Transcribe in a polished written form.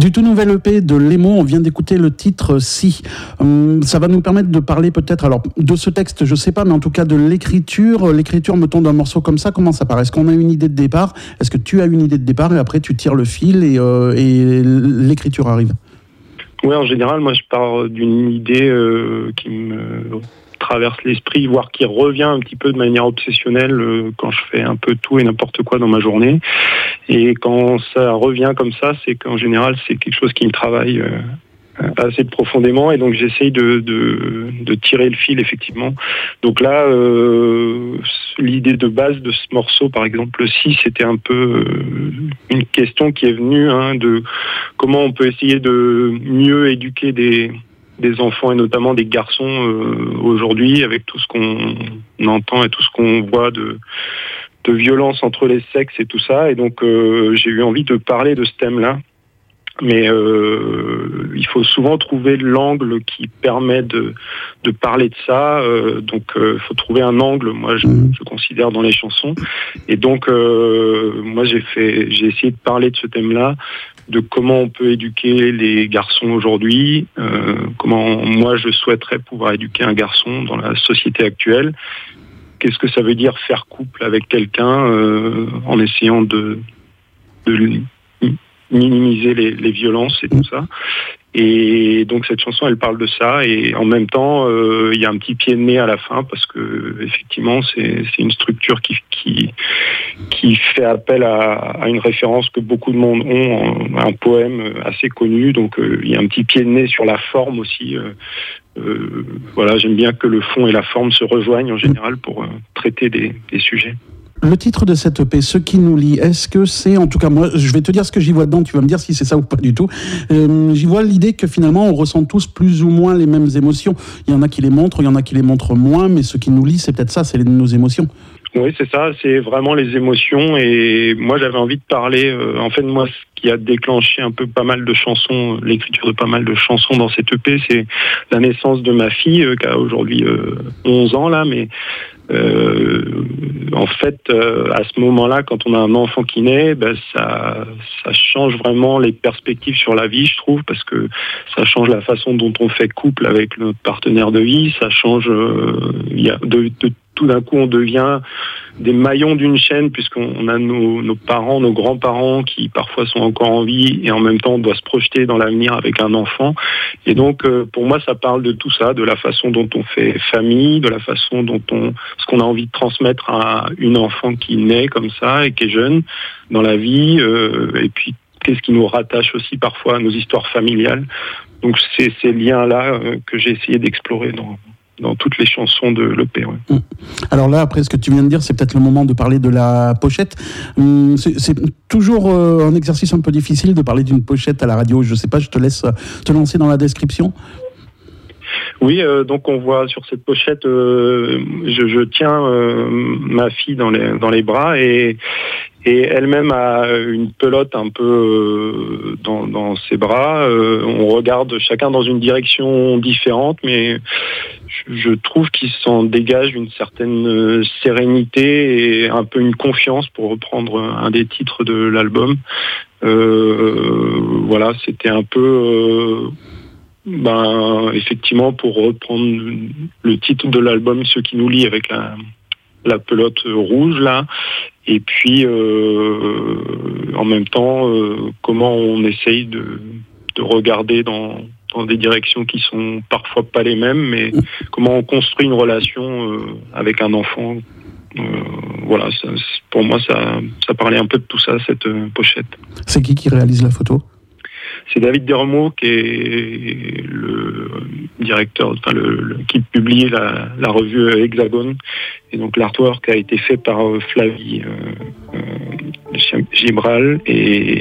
Du tout nouvel EP de Lemo, on vient d'écouter le titre Si. Ça va nous permettre de parler peut-être, alors de ce texte, je sais pas, mais en tout cas de l'écriture. L'écriture, mettons, d'un morceau comme ça, comment ça part ? Est-ce qu'on a une idée de départ ? Est-ce que tu as une idée de départ et après tu tires le fil et l'écriture arrive ? Oui, en général, moi je pars d'une idée qui me traverse l'esprit, voire qui revient un petit peu de manière obsessionnelle quand je fais un peu tout et n'importe quoi dans ma journée. Et quand ça revient comme ça, c'est qu'en général, c'est quelque chose qui me travaille assez profondément, et donc j'essaye de tirer le fil, effectivement. Donc là, l'idée de base de ce morceau, par exemple, Si, c'était un peu une question qui est venue de comment on peut essayer de mieux éduquer des enfants, et notamment des garçons aujourd'hui, avec tout ce qu'on entend et tout ce qu'on voit de violence entre les sexes et tout ça. Et donc j'ai eu envie de parler de ce thème-là. Mais il faut souvent trouver l'angle qui permet de parler de ça. Donc il faut trouver un angle, moi je considère, dans les chansons. Et donc moi j'ai essayé de parler de ce thème-là, de comment on peut éduquer les garçons aujourd'hui, comment moi je souhaiterais pouvoir éduquer un garçon dans la société actuelle. Qu'est-ce que ça veut dire faire couple avec quelqu'un en essayant de minimiser les violences et tout ça. Et donc cette chanson, elle parle de ça, et en même temps il y a un petit pied de nez à la fin, parce que effectivement c'est une structure qui fait appel à une référence que beaucoup de monde ont, un poème assez connu. Donc il y a un petit pied de nez sur la forme aussi. Voilà, j'aime bien que le fond et la forme se rejoignent en général pour traiter des sujets. Le titre de cette EP, Ce qui nous lie, est-ce que c'est, en tout cas moi, je vais te dire ce que j'y vois dedans, tu vas me dire si c'est ça ou pas du tout. J'y vois l'idée que finalement on ressent tous plus ou moins les mêmes émotions. Il y en a qui les montrent, il y en a qui les montrent moins, mais ce qui nous lie, c'est peut-être ça, c'est nos émotions. Oui, c'est ça, c'est vraiment les émotions. Et moi j'avais envie de parler, en fait moi ce qui a déclenché un peu pas mal de chansons, l'écriture de pas mal de chansons dans cette EP, c'est la naissance de ma fille, qui a aujourd'hui 11 ans là, mais en fait, à ce moment-là, quand on a un enfant qui naît, ça change vraiment les perspectives sur la vie, je trouve, parce que ça change la façon dont on fait couple avec notre partenaire de vie. Ça change, tout d'un coup, on devient des maillons d'une chaîne, puisqu'on a nos parents, nos grands-parents qui parfois sont encore en vie, et en même temps on doit se projeter dans l'avenir avec un enfant. Et donc pour moi ça parle de tout ça, de la façon dont on fait famille, de la façon dont ce qu'on a envie de transmettre à une enfant qui naît comme ça et qui est jeune dans la vie, et puis qu'est-ce qui nous rattache aussi parfois à nos histoires familiales. Donc c'est ces liens-là que j'ai essayé d'explorer dans toutes les chansons de l'EP. Ouais. Alors là, après ce que tu viens de dire, c'est peut-être le moment de parler de la pochette. C'est toujours un exercice un peu difficile de parler d'une pochette à la radio. Je ne sais pas, je te laisse te lancer dans la description. Oui, donc on voit sur cette pochette, je tiens ma fille dans les bras, et elle-même a une pelote un peu dans ses bras. On regarde chacun dans une direction différente, mais je trouve qu'il s'en dégage une certaine sérénité et un peu une confiance, pour reprendre un des titres de l'album. Voilà, c'était un peu... effectivement, pour reprendre le titre de l'album, Ce qui nous lie, avec la pelote rouge là, et puis en même temps comment on essaye de regarder dans des directions qui sont parfois pas les mêmes, mais comment on construit une relation avec un enfant. Voilà, pour moi ça parlait un peu de tout ça, cette pochette. C'est qui réalise la photo ? C'est David Dermot, qui est le directeur, qui publie la revue Hexagone. Et donc l'artwork a été fait par Flavie Gibral, et